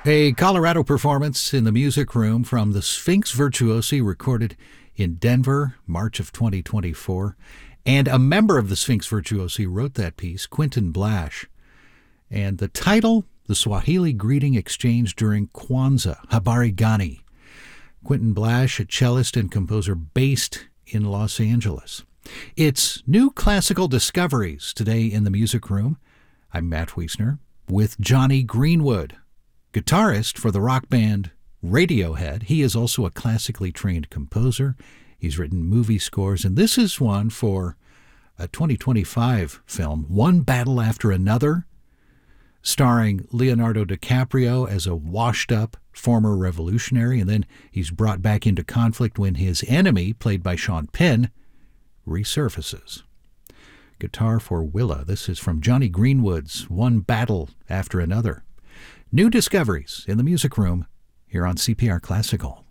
A Colorado performance in the music room from the Sphinx Virtuosi, recorded in Denver, March of 2024. And a member of the Sphinx Virtuosi wrote that piece, Quentin Blash. And the title, the Swahili greeting exchanged during Kwanzaa, Habari Gani. Quentin Blash, a cellist and composer based in Los Angeles. It's New Classical Discoveries today in the music room. I'm Matt Wiesner with Jonny Greenwood, guitarist for the rock band Radiohead. He is also a classically trained composer. He's written movie scores, and this is one for a 2025 film, One Battle After Another, starring Leonardo DiCaprio as a washed-up former revolutionary, and then he's brought back into conflict when his enemy, played by Sean Penn, resurfaces. Guitar for Willa. This is from Jonny Greenwood's One Battle After Another. New discoveries in the music room here on CPR Classical.